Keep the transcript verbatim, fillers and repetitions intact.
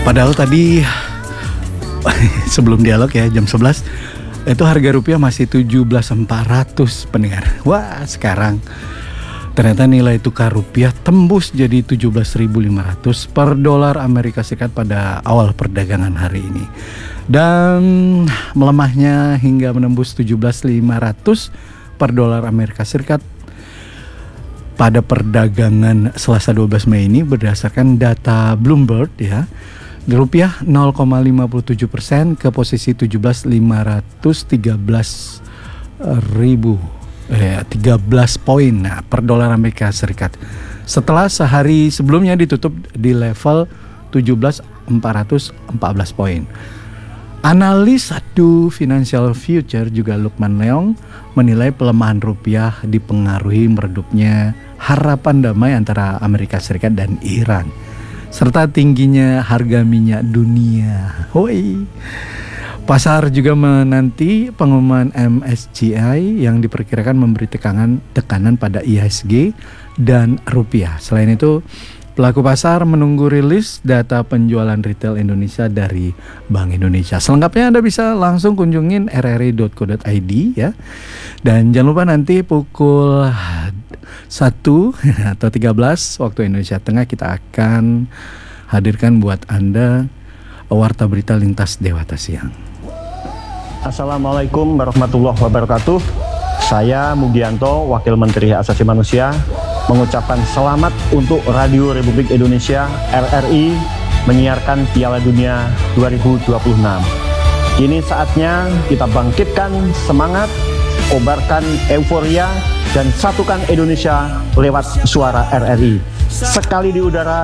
Padahal tadi sebelum dialog ya jam sebelas itu harga rupiah masih tujuh belas ribu empat ratus pendengar. Wah, sekarang ternyata nilai tukar rupiah tembus jadi tujuh belas ribu lima ratus per dolar Amerika Serikat pada awal perdagangan hari ini. Dan melemahnya hingga menembus tujuh belas ribu lima ratus per dolar Amerika Serikat pada perdagangan Selasa dua belas Mei ini berdasarkan data Bloomberg ya. Rupiah nol koma lima tujuh persen ke posisi tujuh belas ribu lima ratus tiga belas ribu eh, tiga belas poin nah, per dolar Amerika Serikat. Setelah sehari sebelumnya ditutup di level tujuh belas ribu empat ratus empat belas poin. Analis satu Financial Future juga Lukman Leong menilai pelemahan rupiah dipengaruhi meredupnya harapan damai antara Amerika Serikat dan Iran, serta tingginya harga minyak dunia. Hoi. Pasar juga menanti pengumuman M S C I yang diperkirakan memberi tekanan tekanan pada I H G dan rupiah. Selain itu, pelaku pasar menunggu rilis data penjualan retail Indonesia dari Bank Indonesia. Selengkapnya Anda bisa langsung kunjungin r r i dot co dot i d ya. Dan jangan lupa nanti pukul satu atau tiga belas waktu Indonesia Tengah kita akan hadirkan buat Anda warta berita lintas Dewata Siang. Assalamualaikum warahmatullahi wabarakatuh. Saya Mugianto, Wakil Menteri Hak Asasi Manusia, mengucapkan selamat untuk Radio Republik Indonesia R R I menyiarkan Piala Dunia dua ribu dua puluh enam. Kini saatnya kita bangkitkan semangat, kobarkan euforia, dan satukan Indonesia lewat suara R R I. Sekali di udara,